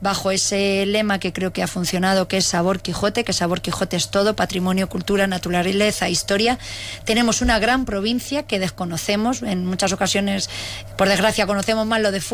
bajo ese lema que creo que ha funcionado, que es Sabor Quijote, que Sabor Quijote es todo: patrimonio, cultura, naturaleza, historia. Tenemos una gran provincia que desconocemos, en muchas ocasiones, por desgracia, conocemos más lo de fuera